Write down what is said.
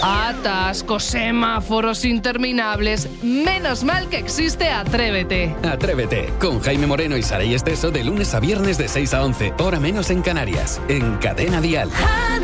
Atascos, semáforos interminables. Menos mal que existe Atrévete. Atrévete, con Jaime Moreno y Saray Esteso de lunes a viernes de 6 a 11, hora menos en Canarias, en Cadena Dial.